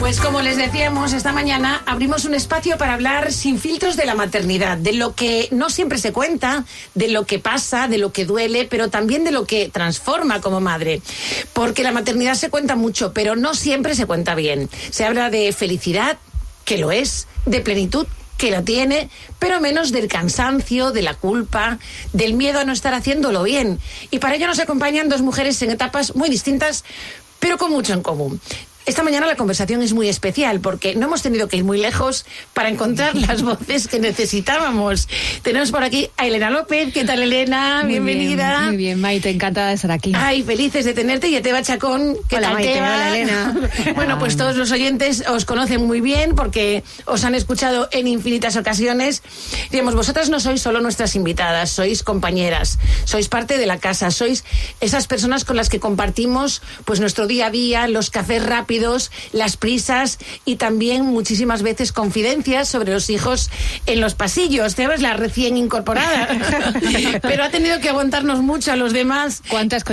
Pues como les decíamos, esta mañana abrimos un espacio para hablar sin filtros de la maternidad, de lo que no siempre se cuenta, de lo que pasa, de lo que duele, pero también de lo que transforma como madre. Porque la maternidad se cuenta mucho, pero no siempre se cuenta bien. Se habla de felicidad, que lo es, de plenitud, que lo tiene, pero menos del cansancio, de la culpa, del miedo a no estar haciéndolo bien. Y para ello nos acompañan dos mujeres en etapas muy distintas, pero con mucho en común. Esta mañana la conversación es muy especial porque no hemos tenido que ir muy lejos para encontrar las voces que necesitábamos. Tenemos por aquí a Elena López. ¿Qué tal, Elena? Bienvenida. Muy bien, Maite, encantada de estar aquí. Ay, felices de tenerte. Y a Teba Chacón. ¿Qué hola, tal, Maite? Teba? Hola, Elena. Bueno, pues todos los oyentes os conocen muy bien porque os han escuchado en infinitas ocasiones. Digamos, vosotras no sois solo nuestras invitadas, sois compañeras, sois parte de la casa, sois esas personas con las que compartimos pues nuestro día a día, los cafés rápidos, las prisas y también muchísimas veces confidencias sobre los hijos en los pasillos. Te ves la recién incorporada, pero ha tenido que aguantarnos mucho a los demás. ¿Cuántas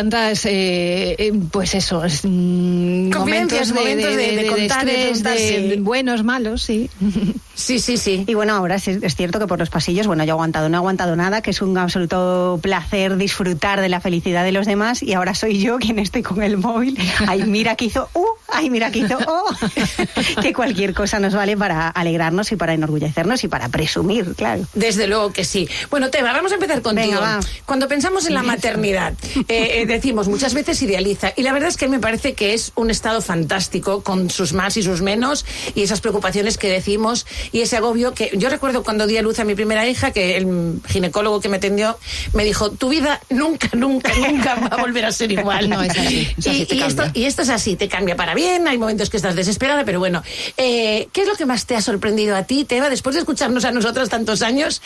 pues eso, momentos de contar, de estrés, de buenos, malos, sí. Sí. Y bueno, ahora es cierto que por los pasillos, bueno, yo no he aguantado nada, que es un absoluto placer disfrutar de la felicidad de los demás, y ahora soy yo quien estoy con el móvil. Ay, mira que hizo ay, mira que hizo que cualquier cosa nos vale para alegrarnos y para enorgullecernos y para presumir, claro. Desde luego que sí. Bueno, Teba, vamos a empezar contigo. Venga, va. Cuando pensamos en la maternidad, decimos muchas veces idealiza, y la verdad es que me parece que es un estado fantástico con sus más y sus menos, y esas preocupaciones que decimos y ese agobio que yo recuerdo cuando di a luz a mi primera hija, que el ginecólogo que me atendió me dijo: tu vida nunca va a volver a ser igual. No, es así, y esto es así, te cambia para bien, hay momentos que estás desesperada, pero bueno, ¿qué es lo que más te ha sorprendido a ti, Teba, después de escucharnos a nosotros tantos años,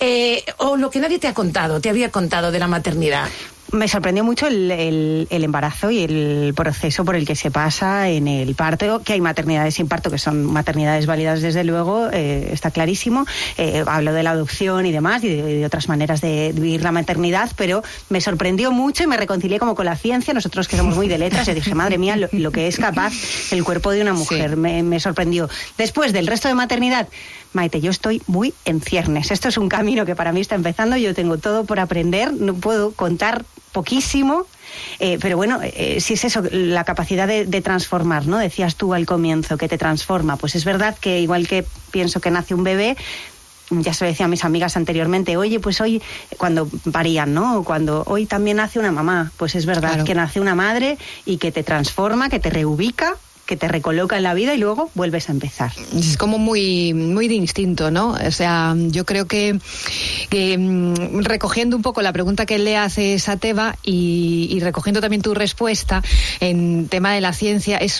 o lo que nadie te había contado de la maternidad? Me sorprendió mucho el embarazo y el proceso por el que se pasa en el parto, que hay maternidades sin parto que son maternidades válidas desde luego, está clarísimo. Hablo de la adopción y demás, y de otras maneras de vivir la maternidad, pero me sorprendió mucho y me reconcilié como con la ciencia. Nosotros que somos muy de letras, yo dije, madre mía, lo que es capaz el cuerpo de una mujer. Sí. Me sorprendió. Después del resto de maternidad, Maite, yo estoy muy en ciernes. Esto es un camino que para mí está empezando. Yo tengo todo por aprender. No puedo contar poquísimo. Pero bueno, si es eso, la capacidad de transformar, ¿no? Decías tú al comienzo que te transforma. Pues es verdad que igual que pienso que nace un bebé, ya se lo decía a mis amigas anteriormente, oye, pues hoy, cuando parían, ¿no? Hoy también nace una mamá. Pues es verdad, claro, que nace una madre y que te transforma, que te reubica, que te recoloca en la vida y luego vuelves a empezar. Es como muy de instinto, ¿no? O sea, yo creo que recogiendo un poco la pregunta que le haces a Teba y recogiendo también tu respuesta en tema de la ciencia, es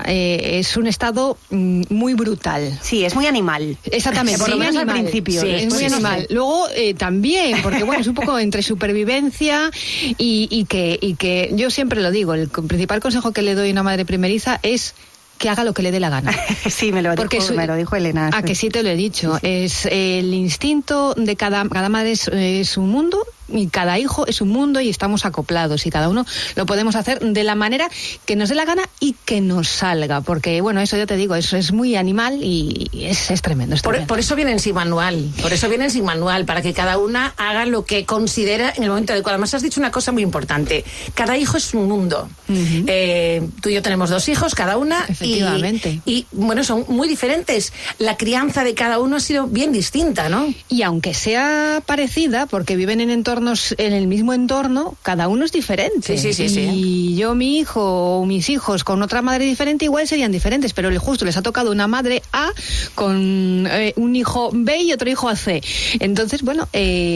un estado muy brutal. Sí, es muy animal. Exactamente. Por lo menos al principio. Sí, es muy animal. Luego también, porque bueno, es un poco entre supervivencia y que yo siempre lo digo, el principal consejo que le doy a una madre primeriza es que haga lo que le dé la gana. Sí, me lo dijo Elena. A que sí te lo he dicho. Sí. Es el instinto de cada madre es un mundo, y cada hijo es un mundo, y estamos acoplados, y cada uno lo podemos hacer de la manera que nos dé la gana y que nos salga, porque bueno, eso yo te digo, eso es muy animal y es tremendo. Por eso vienen sin manual, para que cada una haga lo que considera en el momento adecuado. Además has dicho una cosa muy importante: cada hijo es un mundo. Uh-huh. Tú y yo tenemos 2 hijos cada una. Efectivamente. Y bueno, son muy diferentes. La crianza de cada uno ha sido bien distinta, ¿no? Y aunque sea parecida, porque viven en el mismo entorno, cada uno es diferente. Sí. Y yo, mi hijo o mis hijos con otra madre diferente igual serían diferentes, pero justo les ha tocado una madre A con un hijo B y otro hijo C. Entonces, bueno,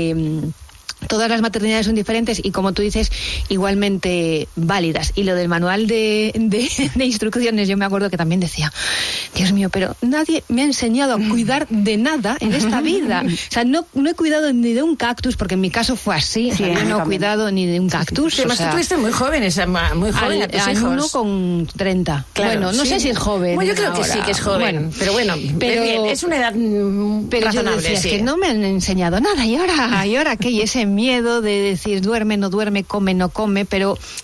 todas las maternidades son diferentes y, como tú dices, igualmente válidas. Y lo del manual de instrucciones, yo me acuerdo que también decía, Dios mío, pero nadie me ha enseñado a cuidar de nada en esta vida. O sea, no he cuidado ni de un cactus, porque en mi caso fue así. Sí, yo no he cuidado ni de un cactus. Sí, además, tú tuviste muy joven a tus hijos. Uno con 30. Claro, bueno, no sé si es joven. Bueno, yo creo que sí que es joven. Bueno, pero bien, es una edad razonable. Yo decía, es que no me han enseñado nada. ¿Y ahora qué? Y ese miedo de decir duerme, no duerme, come, no come, pero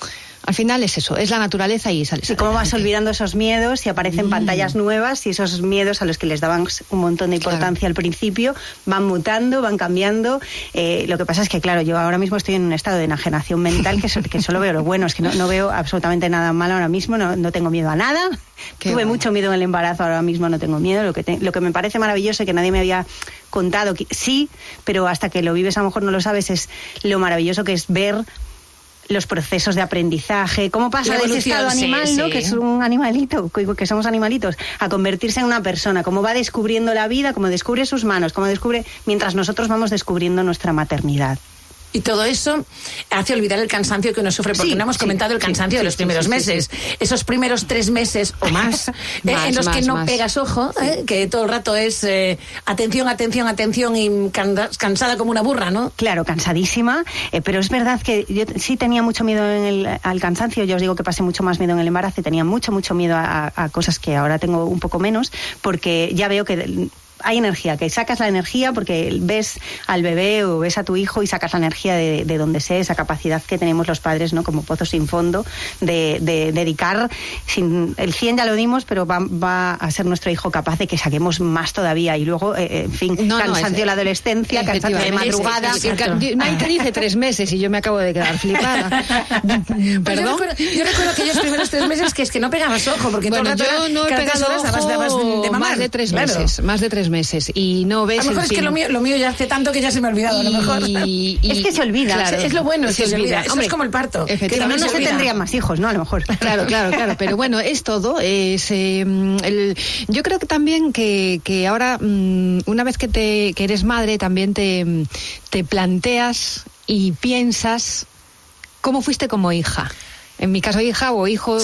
Al final es eso, es la naturaleza y sales. Y cómo vas olvidando esos miedos y aparecen pantallas nuevas y esos miedos a los que les daban un montón de importancia al principio van mutando, van cambiando. Lo que pasa es que, claro, yo ahora mismo estoy en un estado de enajenación mental que solo veo lo bueno, es que no veo absolutamente nada malo ahora mismo, no tengo miedo a nada. Tuve mucho miedo en el embarazo, ahora mismo no tengo miedo. Lo que me parece maravilloso y que nadie me había contado, sí, pero hasta que lo vives a lo mejor no lo sabes, es lo maravilloso que es ver los procesos de aprendizaje, cómo pasa de ese estado animal, ¿no? Que es un animalito, que somos animalitos, a convertirse en una persona, cómo va descubriendo la vida, cómo descubre sus manos, cómo descubre, mientras nosotros vamos descubriendo nuestra maternidad. Y todo eso hace olvidar el cansancio que uno sufre, porque no hemos comentado el cansancio de los primeros meses. Esos primeros 3 meses o más, en los que no pegas ojo, que todo el rato es atención, atención, atención y cansada como una burra, ¿no? Claro, cansadísima, pero es verdad que yo sí tenía mucho miedo al cansancio. Yo os digo que pasé mucho más miedo en el embarazo y tenía mucho miedo a cosas que ahora tengo un poco menos, porque ya veo que hay energía, que sacas la energía porque ves al bebé o ves a tu hijo y sacas la energía de donde sea, esa capacidad que tenemos los padres, ¿no? Como pozo sin fondo, de dedicar, el 100 ya lo dimos, pero va a ser nuestro hijo capaz de que saquemos más todavía. Y luego, en fin, cansancio de la adolescencia, cansancio de madrugada. Nadie te dice 3 meses y yo me acabo de quedar flipada. ¿Perdón? Yo recuerdo aquellos primeros 3 meses que es que no pegabas ojo, porque bueno, todo el rato yo no he pegado ojo de más de 3 meses, más de 3 meses, y no ves. A lo mejor es que lo mío ya hace tanto que ya se me ha olvidado, a lo mejor. Es que se olvida. Claro, es lo bueno, es que se olvida. Eso es como el parto. Que si no se tendrían más hijos, ¿no? A lo mejor. Claro. Pero bueno, es todo. Yo creo que también que ahora, una vez que eres madre, también te planteas y piensas cómo fuiste como hija. En mi caso, hija o hijo,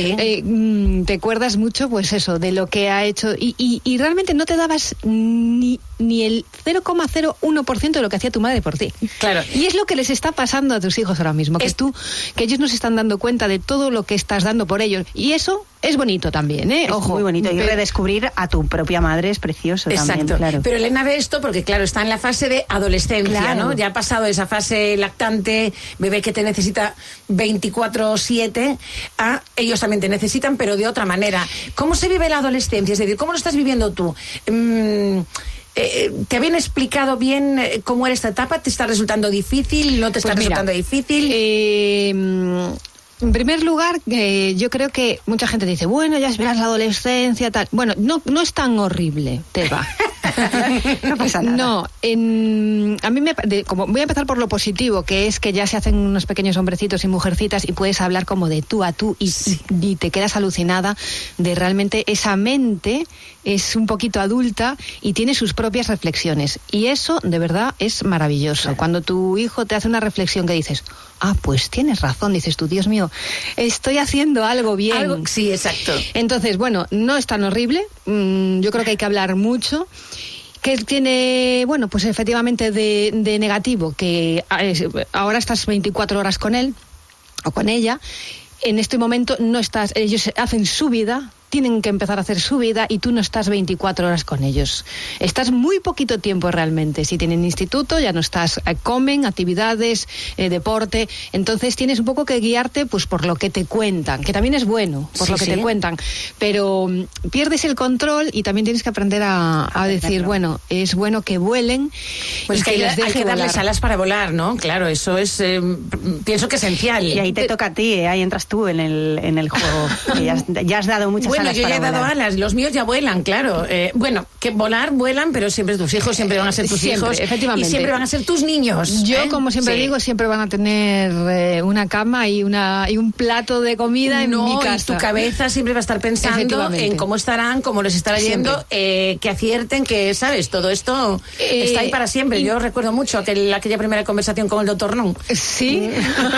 te acuerdas mucho, pues eso, de lo que ha hecho y realmente no te dabas ni el 0,01% de lo que hacía tu madre por ti. Claro. Y es lo que les está pasando a tus hijos ahora mismo, que ellos no se están dando cuenta de todo lo que estás dando por ellos. Y eso es bonito también, ¿eh? Ojo. Muy bonito. Y redescubrir a tu propia madre es precioso. Exacto. También, claro. Pero Elena ve esto porque, claro, está en la fase de adolescencia, ¿no? Ya ha pasado esa fase lactante, bebé que te necesita 24/7. Ellos también te necesitan, pero de otra manera. ¿Cómo se vive la adolescencia? Es decir, ¿cómo lo estás viviendo tú? ¿Te habían explicado bien cómo era esta etapa? ¿Te está resultando difícil? ¿No te está resultando difícil? En primer lugar, yo creo que mucha gente dice, bueno, ya verás la adolescencia, tal. Bueno, no es tan horrible, Teba. No pasa nada. No, a mí como voy a empezar por lo positivo, que es que ya se hacen unos pequeños hombrecitos y mujercitas y puedes hablar como de tú a tú y te quedas alucinada de realmente esa mente es un poquito adulta y tiene sus propias reflexiones. Y eso, de verdad, es maravilloso. Claro. Cuando tu hijo te hace una reflexión que dices, pues tienes razón, dices tú, Dios mío, estoy haciendo algo bien. Sí, exacto. Entonces, bueno, no es tan horrible. Yo creo que hay que hablar mucho. ¿Qué tiene, bueno, pues efectivamente de negativo? Que ahora estás 24 horas con él o con ella. En este momento no estás, ellos hacen su vida, tienen que empezar a hacer su vida y tú no estás 24 horas con ellos. Estás muy poquito tiempo realmente. Si tienen instituto, ya no estás, comen, actividades, deporte. Entonces tienes un poco que guiarte pues por lo que te cuentan, que también es bueno, por lo que te cuentan. Pero pierdes el control y también tienes que aprender a decir, bueno, es bueno que vuelen. Pues que hay que darles alas para volar, ¿no? Claro, eso es, pienso que esencial. Y ahí te toca a ti, ahí entras tú en el juego. Ya has dado muchas Bueno, yo ya he dado alas, los míos ya vuelan, claro. Bueno, que volar, vuelan, pero siempre tus hijos, siempre van a ser tus hijos. Efectivamente. Y siempre van a ser tus niños. Yo, como siempre digo, siempre van a tener una cama y un plato de comida en mi casa. Y tu cabeza siempre va a estar pensando en cómo estarán, cómo les estará yendo, que acierten, que, ¿sabes? Todo esto está ahí para siempre. Yo recuerdo mucho aquella primera conversación con el doctor Non. Sí,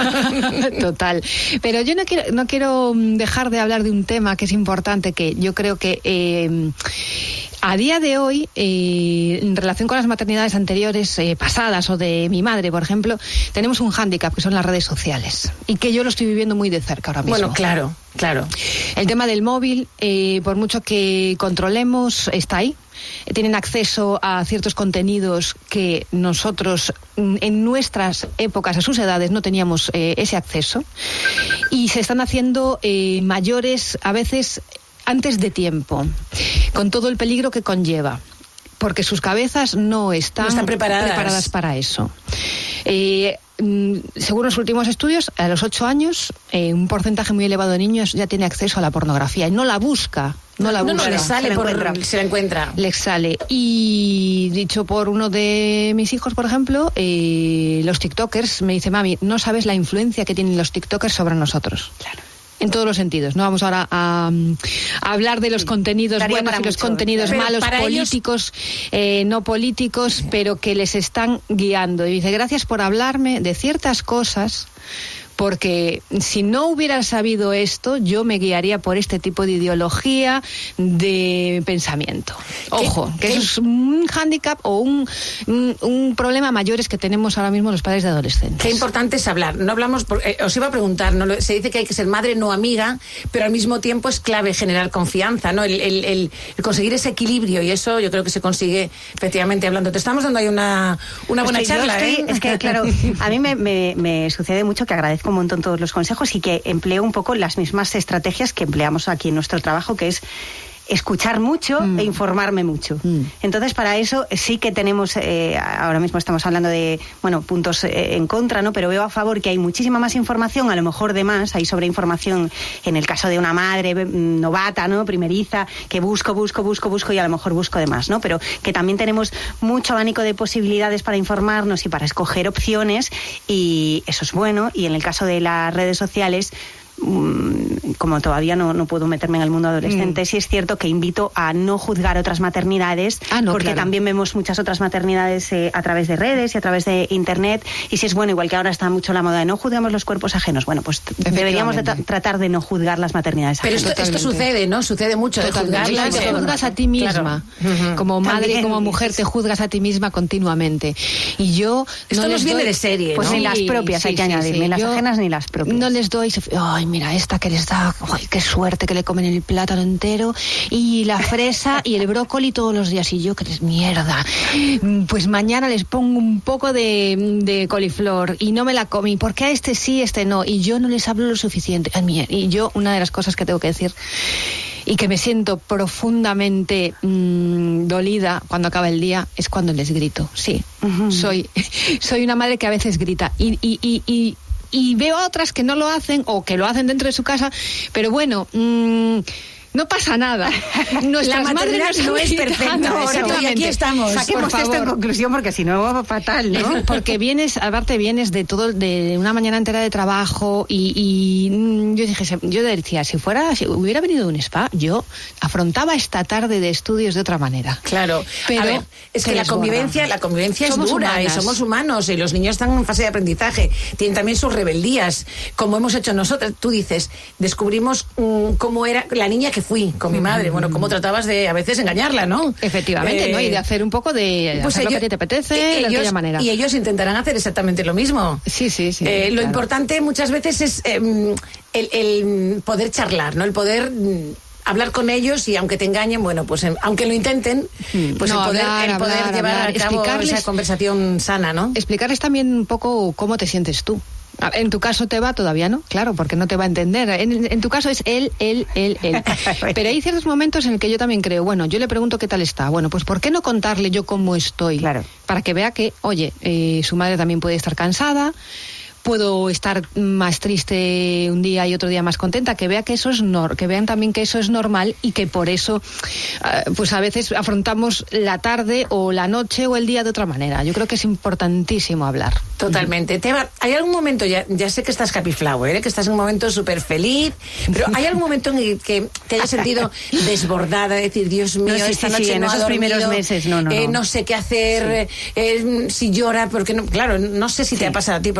total. Pero yo no quiero dejar de hablar de un tema que es importante, que yo creo que a día de hoy, en relación con las maternidades anteriores, pasadas, o de mi madre, por ejemplo, tenemos un hándicap, que son las redes sociales, y que yo lo estoy viviendo muy de cerca ahora mismo. Bueno, claro. El tema del móvil, por mucho que controlemos, está ahí. tienen acceso a ciertos contenidos que nosotros en nuestras épocas, a sus edades, no teníamos ese acceso, y se están haciendo mayores a veces antes de tiempo, con todo el peligro que conlleva, porque sus cabezas no están preparadas para eso. Según los últimos estudios, a los 8 años, un porcentaje muy elevado de niños ya tiene acceso a la pornografía y no la busca. No les sale, se la encuentra. Les sale. Y dicho por uno de mis hijos, por ejemplo, los TikTokers, me dice, mami, no sabes la influencia que tienen los TikTokers sobre nosotros. Claro. En todos los sentidos. No vamos ahora a hablar de los contenidos buenos y los contenidos malos, políticos, no políticos, pero que les están guiando. Y dice, gracias por hablarme de ciertas cosas, porque si no hubiera sabido esto, yo me guiaría por este tipo de ideología, de pensamiento. Ojo, que eso es un hándicap o un problema mayores que tenemos ahora mismo los padres de adolescentes. Qué importante es hablar. No hablamos, os iba a preguntar, se dice que hay que ser madre, no amiga, pero al mismo tiempo es clave generar confianza, ¿no? El conseguir ese equilibrio, y eso yo creo que se consigue efectivamente hablando. Te estamos dando ahí una buena charla, Es que, claro, a mí me sucede mucho que agradezco un montón todos los consejos y que empleo un poco las mismas estrategias que empleamos aquí en nuestro trabajo, que es escuchar mucho e informarme mucho. Entonces, para eso sí que tenemos, ahora mismo estamos hablando de, puntos en contra, ¿no? Pero veo a favor que hay muchísima más información, a lo mejor de más, hay sobreinformación en el caso de una madre novata, ¿no? Primeriza, que busco y a lo mejor busco de más, ¿no? Pero que también tenemos mucho abanico de posibilidades para informarnos y para escoger opciones, y eso es bueno. Y en el caso de las redes sociales, como todavía no puedo meterme en el mundo adolescente, sí es cierto que invito a no juzgar otras maternidades, porque también vemos muchas otras maternidades a través de redes y a través de internet, y si es bueno, igual que ahora está mucho la moda de no juzguemos los cuerpos ajenos, bueno, pues deberíamos tratar de no juzgar las maternidades ajenas. Pero esto sucede, ¿no? Sucede mucho de juzgarlas. Te juzgas a ti misma, claro. Como madre, también, como mujer, te juzgas a ti misma continuamente. Y yo esto nos viene de serie, pues ¿no? Ni las propias hay que añadir, ni las ajenas ni las propias. No les doy, ay, mira, esta que les da, ay, qué suerte que le comen el plátano entero y la fresa y el brócoli todos los días, y yo, que es mierda, pues mañana les pongo un poco de coliflor y no me la comí, porque a este sí, este no, y yo no les hablo lo suficiente. Y yo, una de las cosas que tengo que decir y que me siento profundamente dolida cuando acaba el día es cuando les grito. Sí, soy una madre que a veces grita y veo a otras que no lo hacen o que lo hacen dentro de su casa, pero bueno, no pasa nada. La maternidad no es perfecta. Y aquí estamos. Saquemos esto en conclusión, porque si no va fatal, ¿no? Porque vienes de una mañana entera de trabajo y yo decía, si hubiera venido de un spa, yo afrontaba esta tarde de estudios de otra manera. Claro. Pero a ver, es que la convivencia es dura, y somos humanos, y los niños están en fase de aprendizaje, tienen también sus rebeldías, como hemos hecho nosotras. Tú dices, descubrimos cómo era la niña que fui con mi madre, bueno, cómo tratabas de a veces engañarla, ¿no? Efectivamente, ¿no? Y de hacer un poco de hacer lo que te apetece de aquella manera. Y ellos intentarán hacer exactamente lo mismo. Sí. Lo importante muchas veces es el poder charlar, ¿no? El poder hablar con ellos, y aunque te engañen, bueno, pues aunque lo intenten, pues el poder llevar a cabo esa conversación sana, ¿no? Explicarles también un poco cómo te sientes tú. En tu caso te va, todavía no, claro, porque no te va a entender. En tu caso es él. Pero hay ciertos momentos en el que yo también creo, bueno, yo le pregunto qué tal está. Bueno, pues ¿por qué no contarle yo cómo estoy? Claro. Para que vea que, oye, su madre también puede estar cansada, puedo estar más triste un día y otro día más contenta, que vea que eso es que vean también que eso es normal, y que por eso pues a veces afrontamos la tarde o la noche o el día de otra manera. Yo creo que es importantísimo hablar. Totalmente. Teba, ¿hay algún momento, ya sé que estás happy flower, que estás en un momento súper feliz, pero ¿hay algún momento en el que te hayas sentido desbordada, decir, Dios mío, esta noche en no esos ha dormido, primeros meses, no sé qué hacer, si llora, porque no, claro, no sé si te ha pasado a ti, porque cuando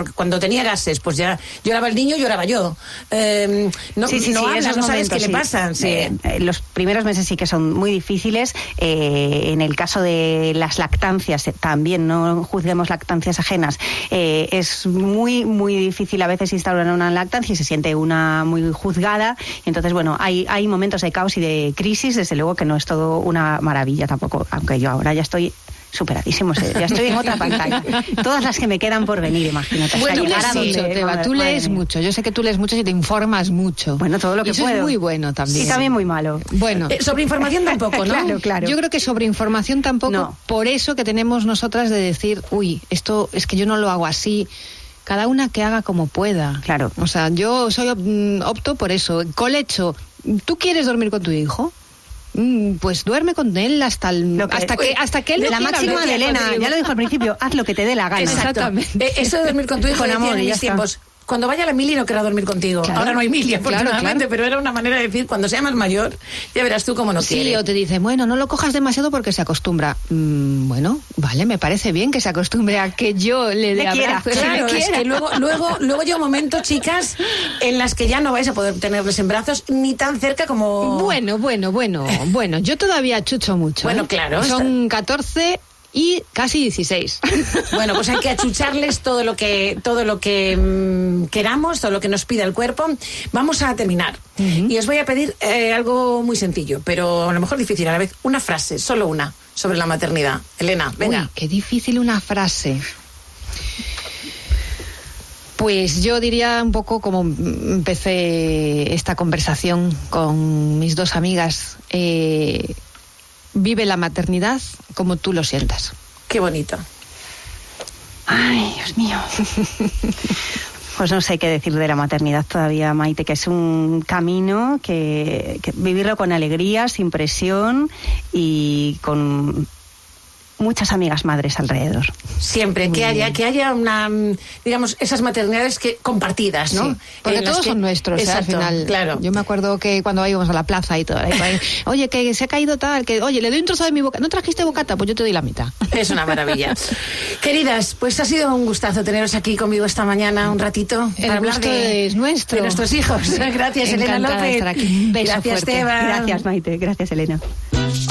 tenía gases, pues ya lloraba el niño, lloraba yo. No hablas, no sabes qué le pasa. Sí. Los primeros meses sí que son muy difíciles. En el caso de las lactancias, también no juzguemos lactancias ajenas. Es muy, muy difícil a veces instaurar una lactancia y se siente una muy juzgada. Entonces, bueno, hay momentos de caos y de crisis, desde luego que no es todo una maravilla tampoco, aunque yo ahora ya estoy superadísimo, ya estoy en otra pantalla. Todas las que me quedan por venir, imagínate. Bueno, tú lees mucho. Yo sé que tú lees mucho y te informas mucho. Bueno, todo lo que eso puedo. Es muy bueno también. Y también muy malo. Bueno. Sobre información tampoco, ¿no? Claro. Yo creo que sobre información tampoco, no. Por eso que tenemos nosotras de decir, esto es que yo no lo hago así. Cada una que haga como pueda. Claro. O sea, yo opto por eso. Colecho, ¿tú quieres dormir con tu hijo? Pues duerme con él hasta que él la máxima de Elena, ya lo dijo al principio, haz lo que te dé la gana. Exactamente. Eso de dormir con tu hijo con amor, en mis tiempos. Cuando vaya la Mili no querrá dormir contigo. Claro. Ahora no hay Mili, afortunadamente, pero era una manera de decir, cuando sea más mayor, ya verás tú cómo no quiere. Sí, o te dice, bueno, no lo cojas demasiado porque se acostumbra. Bueno, vale, me parece bien que se acostumbre a que yo le dé abrazos. Claro, es que luego llega un momento, chicas, en las que ya no vais a poder tenerles en brazos ni tan cerca como... Bueno, yo todavía chucho mucho. Bueno, claro. Son 14... y casi 16. Bueno, pues hay que achucharles todo lo que queramos, todo lo que nos pida el cuerpo. Vamos a terminar. Y os voy a pedir algo muy sencillo, pero a lo mejor difícil a la vez. Una frase, solo una, sobre la maternidad. Elena, venga. Uy, qué difícil una frase. Pues yo diría un poco como empecé esta conversación con mis dos amigas. Vive la maternidad como tú lo sientas. Qué bonito. Ay, Dios mío. Pues no sé qué decir de la maternidad todavía, Maite, que es un camino que vivirlo con alegría, sin presión y con muchas amigas madres alrededor. Siempre, que haya una, digamos, esas maternidades compartidas, ¿no? Sí, porque todos son nuestros, exacto, al final. Claro. Yo me acuerdo que cuando íbamos a la plaza y todo, oye, que se ha caído tal, oye, le doy un trozo de mi bocata. ¿No trajiste bocata? Pues yo te doy la mitad. Es una maravilla. Queridas, pues ha sido un gustazo teneros aquí conmigo esta mañana un ratito para hablar de nuestros hijos. Gracias, Elena López. Estar aquí. Un beso Gracias, fuerte. Esteban. Gracias, Maite. Gracias, Elena.